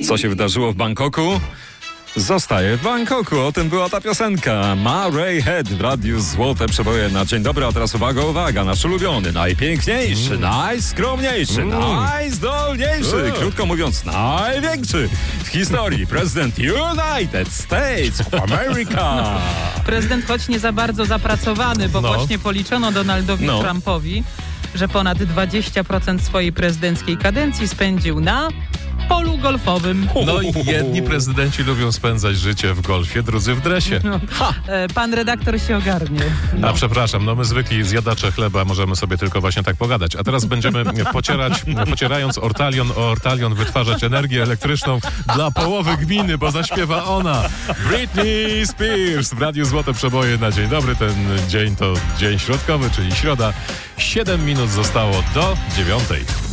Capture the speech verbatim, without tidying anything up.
Co się wydarzyło w Bangkoku? Zostaje w Bangkoku. O tym była ta piosenka. Ma Ray Head w radiu Złote Przeboje na dzień dobry. A teraz uwaga, uwaga. Nasz ulubiony, najpiękniejszy, mm. najskromniejszy, mm. najzdolniejszy, mm. krótko mówiąc największy w historii prezydent United States of America. Prezydent, choć nie za bardzo zapracowany, bo no. właśnie policzono Donaldowi no. Trumpowi, że ponad dwadzieścia procent swojej prezydenckiej kadencji spędził na polu golfowym. No i jedni prezydenci lubią spędzać życie w golfie, drudzy w dresie. No. Pan redaktor się ogarnie. No. A przepraszam, no my zwykli zjadacze chleba możemy sobie tylko właśnie tak pogadać. A teraz będziemy pocierać, pocierając ortalion o ortalion, wytwarzać energię elektryczną dla połowy gminy, bo zaśpiewa ona. Britney Spears w Radiu Złote Przeboje na dzień dobry. Ten dzień to dzień środkowy, czyli środa. Siedem minut zostało do dziewiątej.